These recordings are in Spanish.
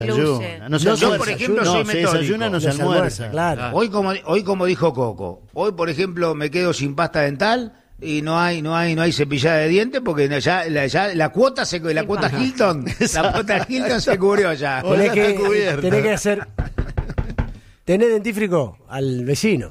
Desayuna. No se Yo, almuerza. por ejemplo, soy se metódico. desayuna, no se almuerza. Claro. Hoy como dijo Coco, hoy por ejemplo me quedo sin pasta dental y no hay cepillada de dientes porque ya la cuota la cuota Hilton se cubrió ya. Tenés está cubierta. tenés que hacer. Tenés dentífrico al vecino.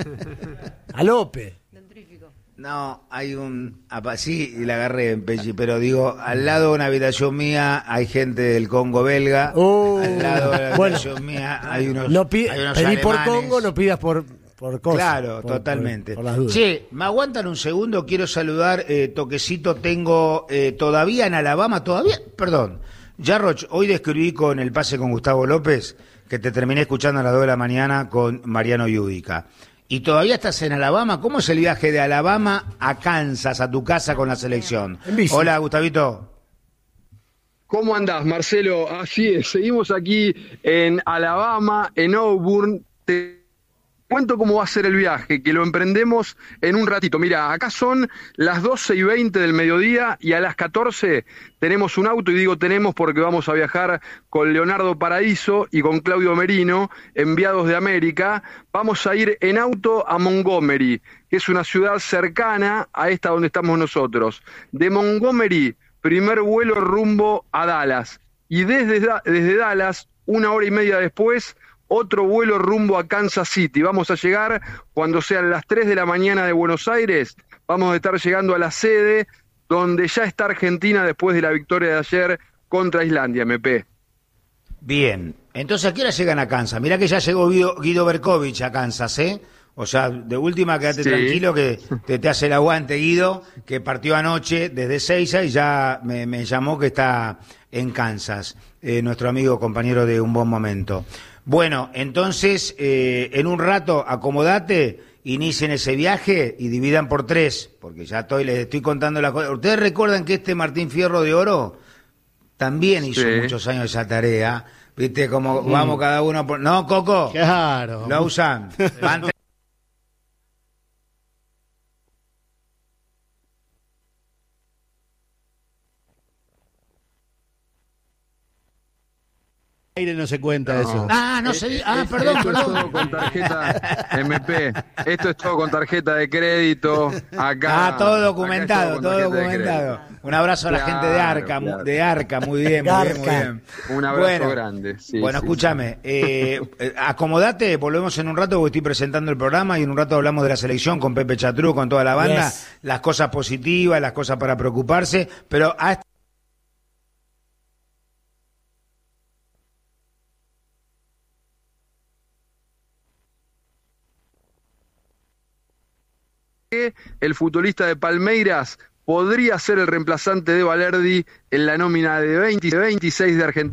A López. No, hay sí, y la agarré en Pechi, pero digo, al lado de una habitación mía hay gente del Congo belga, al lado de la habitación mía hay unos pedí alemanes. por Congo, no pidas por cosas. Claro, totalmente. Por las dudas. Che, ¿me aguantan un segundo? Quiero saludar, toquecito tengo todavía en Alabama, perdón. Jarroch, hoy describí con el pase con Gustavo López, que te terminé escuchando a las 2 de la mañana con Mariano Yudica. Y todavía estás en Alabama. ¿Cómo es el viaje de Alabama a Kansas, a tu casa con la selección? Hola, Gustavito. ¿Cómo andás, Marcelo? Así es, seguimos aquí en Alabama, en Auburn. Te cuento cómo va a ser el viaje, que lo emprendemos en un ratito. Mira, acá son las 12:20 del mediodía y a las 14 tenemos un auto, y digo tenemos porque vamos a viajar con Leonardo Paraíso y con Claudio Merino, enviados de América. Vamos a ir en auto a Montgomery, que es una ciudad cercana a esta donde estamos nosotros. De Montgomery, primer vuelo rumbo a Dallas. Y desde Dallas, 1 hora y media después, otro vuelo rumbo a Kansas City. Vamos a llegar cuando sean las 3 de la mañana de Buenos Aires. Vamos a estar llegando a la sede donde ya está Argentina después de la victoria de ayer contra Islandia, MP. Bien, entonces ¿a qué hora llegan a Kansas? Mirá que ya llegó Guido Berkovich a Kansas, ¿eh? O sea, de última quédate tranquilo que te hace el aguante Guido, que partió anoche desde Seiza y ya me llamó que está en Kansas, nuestro amigo compañero de Un Buen Momento. Bueno, entonces, en un rato, acomodate, inicien ese viaje y dividan por 3, porque ya les estoy contando las cosas. ¿Ustedes recuerdan que este Martín Fierro de Oro también hizo muchos años esa tarea? ¿Viste? Como vamos cada uno por... No, Coco. Claro. Lo usan. Aire no se cuenta eso. No sé. Perdón. Esto es todo con tarjeta MP. Esto es todo con tarjeta de crédito. Acá. Todo documentado, acá todo documentado. Un abrazo a la gente de Arca, de Arca, muy bien, muy bien. Un abrazo grande. Sí, bueno, escúchame, acomodate, volvemos en un rato porque estoy presentando el programa y en un rato hablamos de la selección con Pepe Chatrú, con toda la banda, las cosas positivas, las cosas para preocuparse, pero el futbolista de Palmeiras podría ser el reemplazante de Valerdi en la nómina de 26 de Argentina.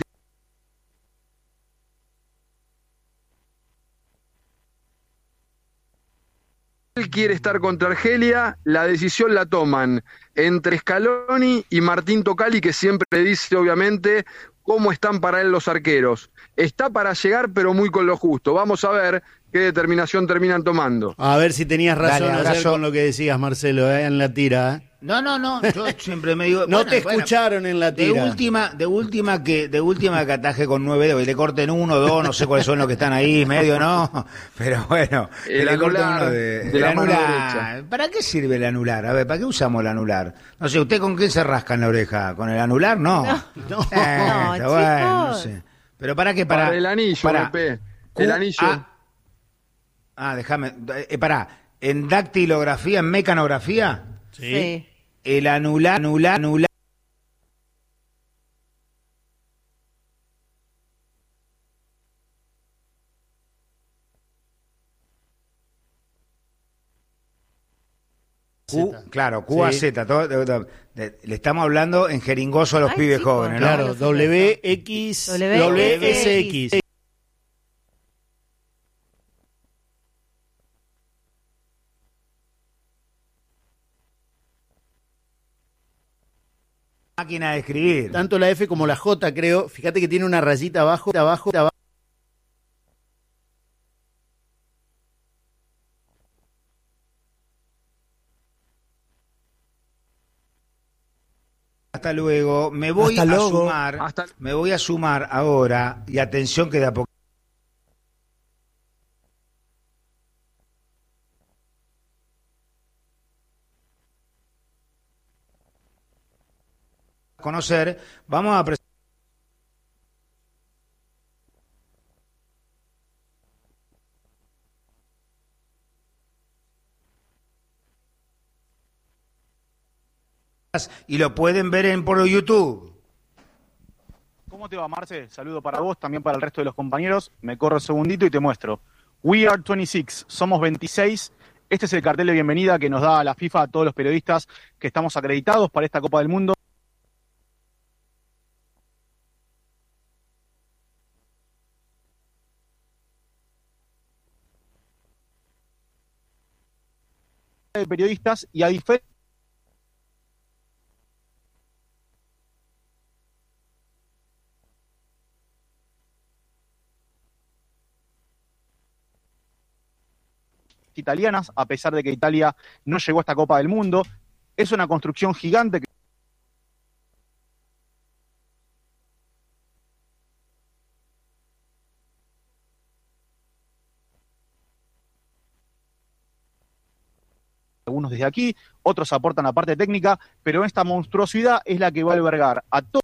Él quiere estar contra Argelia, la decisión la toman entre Scaloni y Martín Tocali, que siempre le dice obviamente cómo están para él los arqueros. Está para llegar, pero muy con lo justo. Vamos a ver qué determinación terminan tomando. A ver si tenías razón Dale, ayer con lo que decías, Marcelo, en la tira. No, yo siempre me digo... No te escucharon en la tira. De última que ataje con 9 dedos y le corten 1, 2, no sé cuáles son los que están ahí, medio no, pero bueno, el anular de la mano derecha. ¿Para qué sirve el anular? A ver, ¿para qué usamos el anular? No sé, ¿usted con qué se rasca en la oreja? ¿Con el anular? No. No, Bueno, no sé. ¿Pero para qué? Para el anillo, Pepe. El anillo... déjame, en dactilografía, en mecanografía, Sí. el anular. Claro, Q a Z, le estamos hablando en jeringoso a los pibes chicos, jóvenes, ¿no? Claro, WX, WSX. Máquina de escribir. Tanto la F como la J, creo. Fíjate que tiene una rayita abajo. Hasta luego. Me voy Hasta a luego. sumar. Me voy a sumar ahora. Y atención que de a poco. Conocer. Vamos a presentar. Y lo pueden ver por YouTube. ¿Cómo te va, Marce? Saludo para vos, también para el resto de los compañeros. Me corro un segundito y te muestro. We are 26, somos 26. Este es el cartel de bienvenida que nos da la FIFA a todos los periodistas que estamos acreditados para esta Copa del Mundo. De periodistas y a diferencia italianas, a pesar de que Italia no llegó a esta Copa del Mundo, es una construcción gigante que algunos desde aquí, otros aportan la parte técnica, pero esta monstruosidad es la que va a albergar a todos